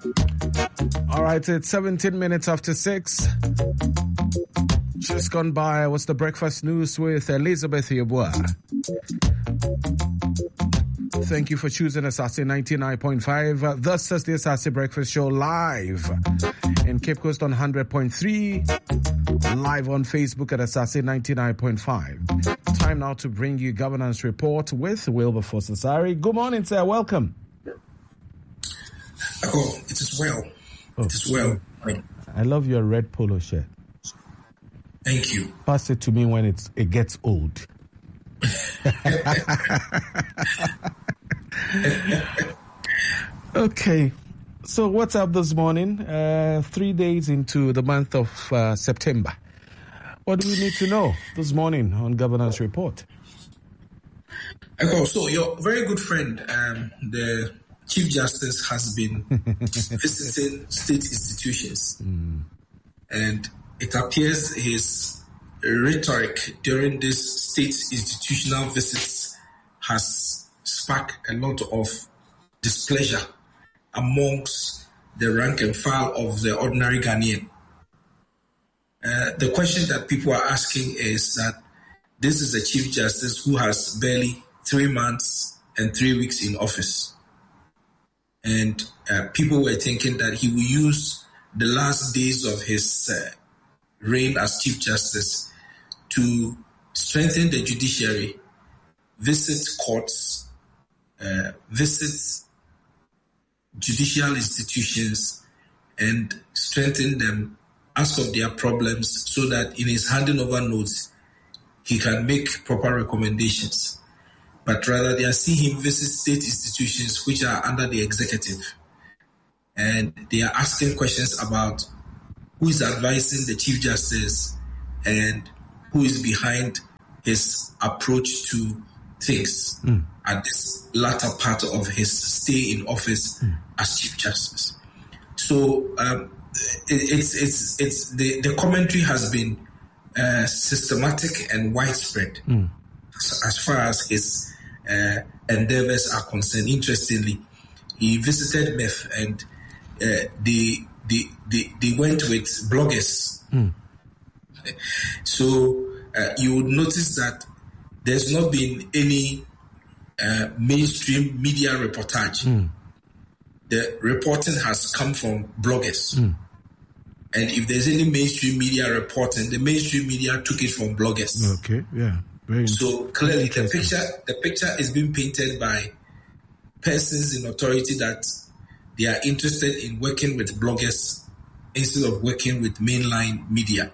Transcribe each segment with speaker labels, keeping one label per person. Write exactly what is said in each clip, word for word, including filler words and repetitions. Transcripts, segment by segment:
Speaker 1: All right, it's seventeen minutes after six. Just gone by was the breakfast news with Elizabeth Yeboah. Thank you for choosing Asase ninety-nine point five. Uh, this is the Asase Breakfast Show live in Cape Coast on one hundred point three, live on Facebook at Asase ninety-nine point five. Time now to bring you Governance Report with Wilberforce Asari. Good morning, sir. Welcome.
Speaker 2: Oh, it is well. Oh, it is well.
Speaker 1: I love your red polo shirt.
Speaker 2: Thank you.
Speaker 1: Pass it to me when it's, it gets old. Okay, so what's up this morning? Uh, three days into the month of uh, September. What do we need to know this morning on Governance Report?
Speaker 2: Okay, so your very good friend, um, the Chief Justice, has been visiting state institutions, mm. and it appears his rhetoric during these state institutional visits has sparked a lot of displeasure amongst the rank and file of the ordinary Ghanaian. Uh, the question that people are asking is that this is a Chief Justice who has barely three months and three weeks in office. And uh, people were thinking that he will use the last days of his uh, reign as Chief Justice to strengthen the judiciary, visit courts, uh, visit judicial institutions, and strengthen them, ask of their problems, so that in his handing over notes, he can make proper recommendations. But rather, they are seeing him visit state institutions which are under the executive. And they are asking questions about who is advising the Chief Justice and who is behind his approach to things mm. at this latter part of his stay in office mm. as Chief Justice. So um, it, it's it's it's the, the commentary has been uh, systematic and widespread mm. as, as far as his uh, endeavors are concerned. Interestingly, he visited M E F and uh, they, they they they went with bloggers. Mm. So uh, you would notice that there's not been any uh, mainstream media reportage. Mm. The reporting has come from bloggers. Mm. And if there's any mainstream media reporting, the mainstream media took it from bloggers.
Speaker 1: Okay, yeah. Very
Speaker 2: so clearly the picture the picture is being painted by persons in authority that they are interested in working with bloggers instead of working with mainline media.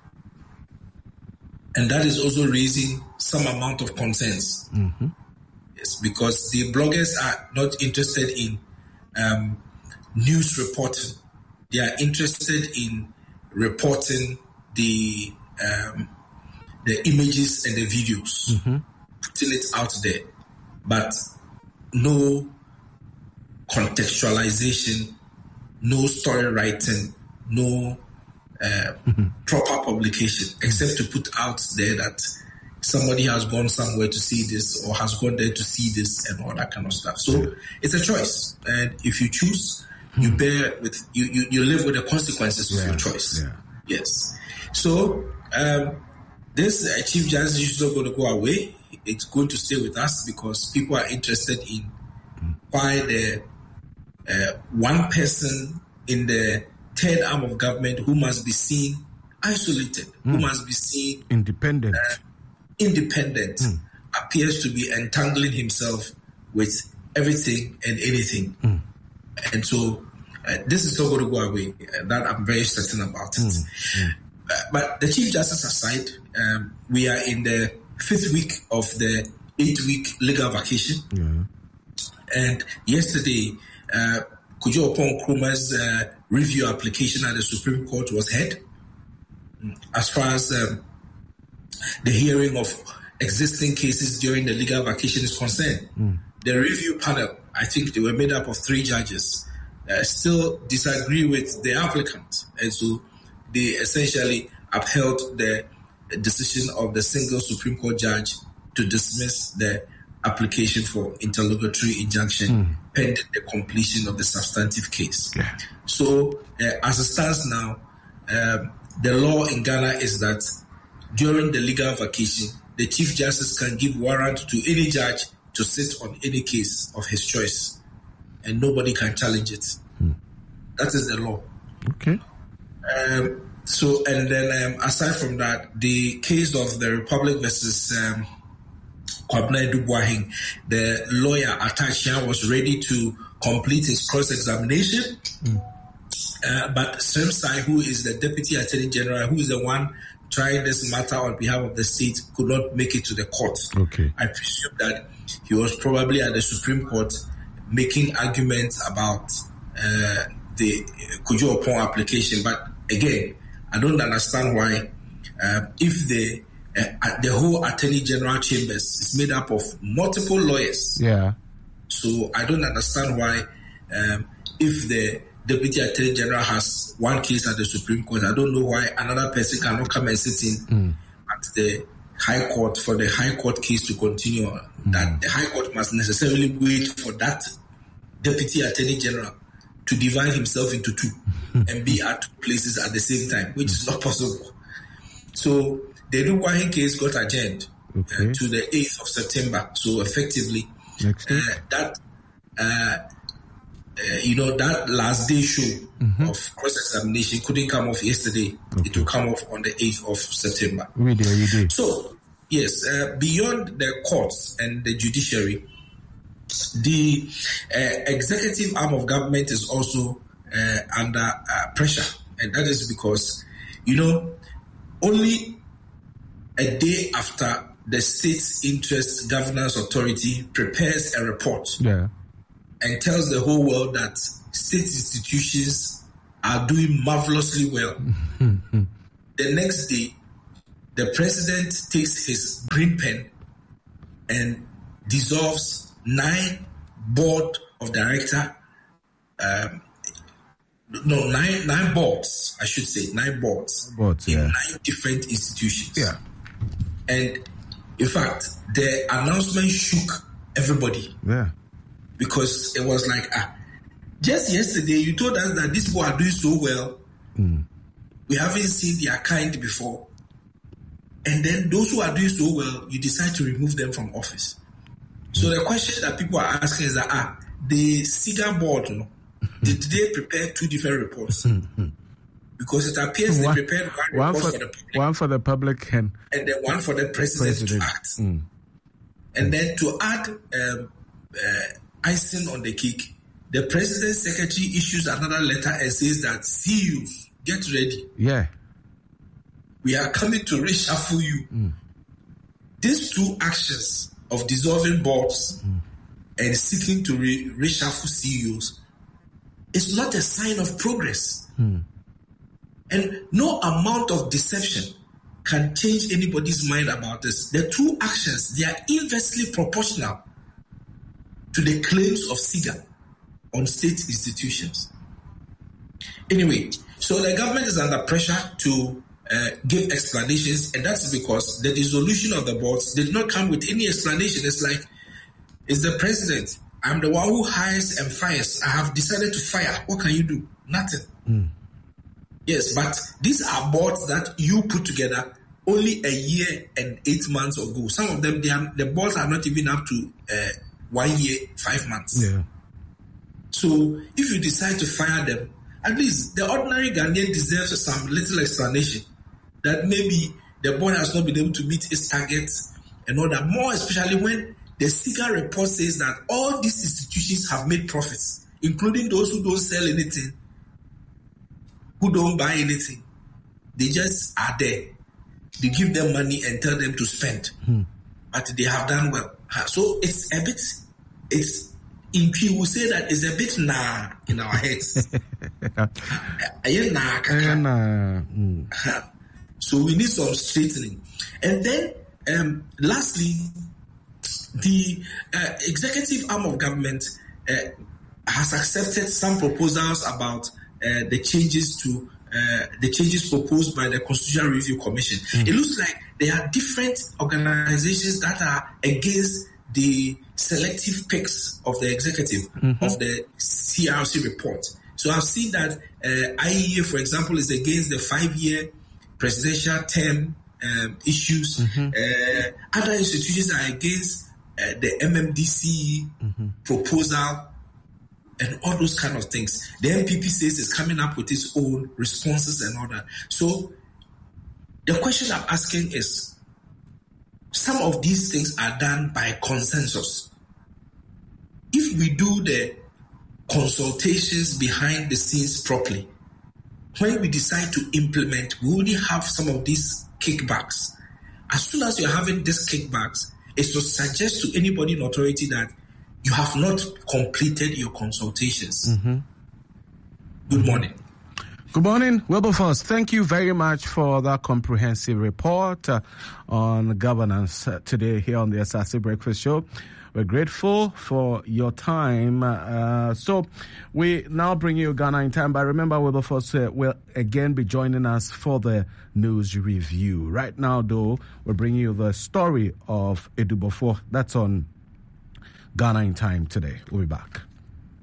Speaker 2: And that is also raising some amount of concerns. Mm-hmm. Yes, because the bloggers are not interested in um, news reporting. They are interested in reporting the um, the images and the videos, mm-hmm. putting it out there, but no contextualization, no story writing, no Uh, mm-hmm. proper publication, except to put out there that somebody has gone somewhere to see this or has gone there to see this and all that kind of stuff. So yeah. It's a choice, and if you choose, mm-hmm. you bear with you, you you live with the consequences yeah. of your choice. Yeah. Yes. So um, this uh, Chief Justice is not going to go away. It's going to stay with us because people are interested in mm-hmm. why the uh, one person in the third arm of government who must be seen isolated, mm. who must be seen
Speaker 1: independent, uh,
Speaker 2: independent, mm. appears to be entangling himself with everything and anything. Mm. And so uh, this is not going to go away. Uh, that I'm very certain about it. Mm. Mm. Uh, but the Chief Justice aside, um, we are in the fifth week of the eight-week legal vacation. Yeah. And yesterday, uh, Kujo Opon Nkrumah's uh, review application at the Supreme Court was heard. As far as um, the hearing of existing cases during the legal vacation is concerned, mm. the review panel, I think they were made up of three judges, uh, still disagree with the applicant. And so they essentially upheld the decision of the single Supreme Court judge to dismiss the application for interlocutory injunction mm. pending the completion of the substantive case.
Speaker 1: Yeah.
Speaker 2: So, uh, as it stands now, um, the law in Ghana is that during the legal vacation, the Chief Justice can give warrant to any judge to sit on any case of his choice, and nobody can challenge it. Hmm. That is the law.
Speaker 1: Okay.
Speaker 2: Um, so, and then um, aside from that, the case of the Republic versus um, Kwabena Dubois, the lawyer Atachian was ready to complete his cross-examination, mm. uh, but Semsai, who is the Deputy Attorney General, who is the one trying this matter on behalf of the state, could not make it to the court.
Speaker 1: Okay.
Speaker 2: I presume that he was probably at the Supreme Court making arguments about uh, the Kojo Oppong application, but again, I don't understand why, uh, if the uh, the whole Attorney General chambers is made up of multiple lawyers.
Speaker 1: Yeah.
Speaker 2: So I don't understand why, um, if the Deputy Attorney General has one case at the Supreme Court, I don't know why another person cannot come and sit in mm. at the High Court for the High Court case to continue. Mm. That the High Court must necessarily wait for that Deputy Attorney General to divide himself into two and be at two places at the same time, which is not possible. So the Dubois case got adjourned okay. uh, to the eighth of September. So effectively, uh, that uh, uh, you know that last day show mm-hmm. of cross-examination couldn't come off yesterday. Okay. It will come off on the eighth of September.
Speaker 1: We did, we did.
Speaker 2: So yes, uh, beyond the courts and the judiciary, the uh, executive arm of government is also uh, under uh, pressure, and that is because, you know, only a day after the State's Interest Governance Authority prepares a report
Speaker 1: yeah.
Speaker 2: and tells the whole world that state institutions are doing marvelously well, the next day, the president takes his green pen and dissolves nine board of director, um, no, nine nine boards, I should say, nine boards,
Speaker 1: boards
Speaker 2: in
Speaker 1: yeah.
Speaker 2: nine different institutions.
Speaker 1: Yeah.
Speaker 2: And in fact, the announcement shook everybody.
Speaker 1: Yeah.
Speaker 2: Because it was like, ah, just yesterday you told us that these people are doing so well. Mm. We haven't seen their kind before. And then those who are doing so well, you decide to remove them from office. So the question that people are asking is that, ah, the SIGA board, you know, did they prepare two different reports? Because it appears one, they prepared one,
Speaker 1: one
Speaker 2: report
Speaker 1: for,
Speaker 2: for the public.
Speaker 1: One for the public and,
Speaker 2: and then one for the president, president. to act. Mm. And then to add um, uh, icing on the cake, the president's secretary issues another letter and says that C Us, get ready.
Speaker 1: Yeah.
Speaker 2: We are coming to reshuffle you. Mm. These two actions of dissolving boards mm. and seeking to re- reshuffle C E Os is not a sign of progress. Mm. And no amount of deception can change anybody's mind about this. The two actions, they are inversely proportional to the claims of SIGA on state institutions. Anyway, so the government is under pressure to uh, give explanations, and that's because the dissolution of the boards did not come with any explanation. It's like, it's the president. I'm the one who hires and fires. I have decided to fire. What can you do? Nothing. Mm. Yes, but these are boards that you put together only a year and eight months ago. Some of them, they are, the boards are not even up to uh, one year, five months.
Speaker 1: Yeah.
Speaker 2: So if you decide to fire them, at least the ordinary Ghanaian deserves some little explanation that maybe the board has not been able to meet its targets and all that. More especially when the SIGA report says that all these institutions have made profits, including those who don't sell anything, who don't buy anything. They just are there. They give them money and tell them to spend. Hmm. But they have done well. So it's a bit, it's, in we will say that it's a bit nah in our heads. So we need some straightening. And then, um, lastly, the uh, executive arm of government uh, has accepted some proposals about uh, the changes to uh, the changes proposed by the Constitutional Review Commission. Mm. It looks like there are different organizations that are against the selective picks of the executive mm-hmm. of the C R C report. So I've seen that uh, I E A, for example, is against the five-year presidential term um, issues. Mm-hmm. Uh, other institutions are against uh, the M M D C mm-hmm. proposal and all those kind of things. The N P P says it's coming up with its own responses and all that. So the question I'm asking is, some of these things are done by consensus. If we do the consultations behind the scenes properly, when we decide to implement, we only have some of these kickbacks. As soon as you're having these kickbacks, it's to suggest to anybody in authority that you have not completed your consultations. Mm-hmm. Good morning.
Speaker 1: Good morning, Wilberforce. Thank you very much for that comprehensive report uh, on governance uh, today here on the Asase Breakfast Show. We're grateful for your time. Uh, so we now bring you Ghana in Time. But remember, Wilberforce uh, will again be joining us for the news review. Right now, though, we're bringing you the story of Edubofo. That's on Ghana in Time today. We'll be back.